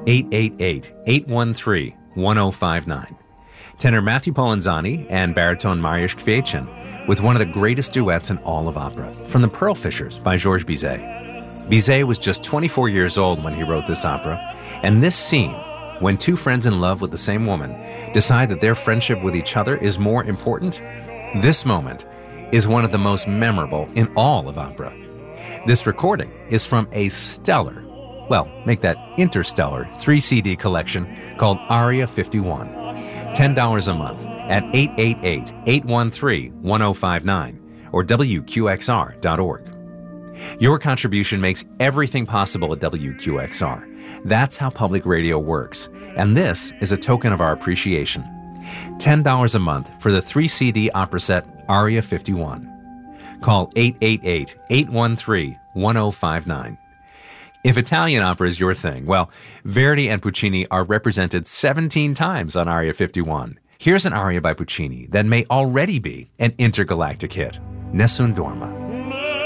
888-813-1059. Tenor Matthew Polenzani and baritone Mariusz Kwiecien with one of the greatest duets in all of opera, from The Pearl Fishers by Georges Bizet. Bizet was just 24 years old when he wrote this opera, and this scene, when two friends in love with the same woman decide that their friendship with each other is more important, this moment is one of the most memorable in all of opera. This recording is from a stellar, well, make that interstellar 3-CD collection called Aria 51. $10 a month at 888-813-1059 or WQXR.org. Your contribution makes everything possible at WQXR. That's how public radio works, and this is a token of our appreciation. $10 a month for the 3-CD opera set Aria 51. Call 888-813-1059. If Italian opera is your thing, well, Verdi and Puccini are represented 17 times on Aria 51. Here's an aria by Puccini that may already be an intergalactic hit, Nessun Dorma.